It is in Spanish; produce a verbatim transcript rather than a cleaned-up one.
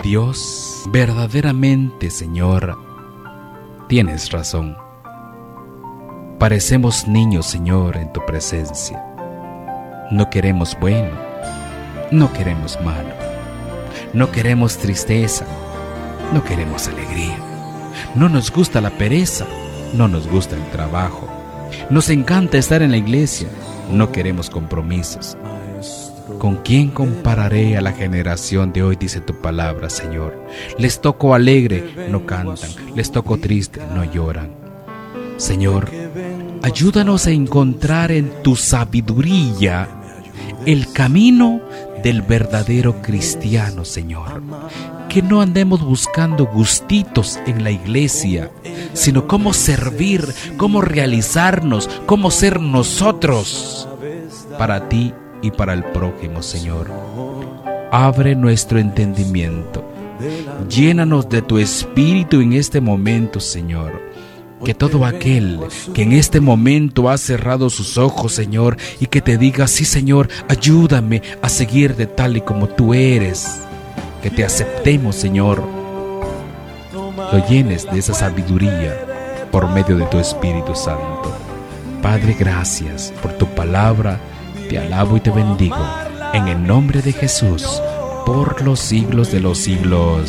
Dios, verdaderamente, Señor, tienes razón. Parecemos niños, Señor, en tu presencia. No queremos bueno, no queremos malo, no queremos tristeza, no queremos alegría. No nos gusta la pereza, no nos gusta el trabajo. Nos encanta estar en la iglesia, no queremos compromisos. ¿Con quién compararé a la generación de hoy? Dice tu palabra, Señor. Les toco alegre, no cantan. Les toco triste, no lloran. Señor, ayúdanos a encontrar en tu sabiduría el camino del verdadero cristiano, Señor. Que no andemos buscando gustitos en la iglesia, sino cómo servir, cómo realizarnos, cómo ser nosotros para ti y para el prójimo, Señor. Abre nuestro entendimiento. Llénanos de tu espíritu en este momento, Señor. Que todo aquel que en este momento ha cerrado sus ojos, Señor, y que te diga, sí, Señor, ayúdame a seguir de tal y como tú eres. Que te aceptemos, Señor. Lo llenes de esa sabiduría por medio de tu Espíritu Santo. Padre, gracias por tu palabra. Te alabo y te bendigo en el nombre de Jesús por los siglos de los siglos.